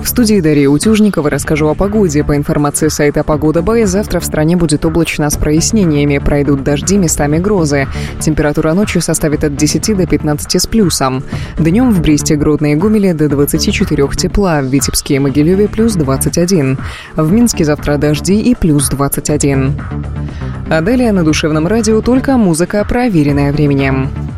студии Дарья Утюжникова. Расскажу о погоде. По информации сайта Погода.бай, завтра в стране будет облачно с прояснениями. Пройдут дожди, местами грозы. Температура ночью составит от 10 до 15 с плюсом. Днем в Бресте, Гродно и Гомеле до 24 тепла. В Витебске и Могилеве плюс 21. В Минске завтра дожди и плюс 21. А далее на Душевном радио только музыка, проверенная временем.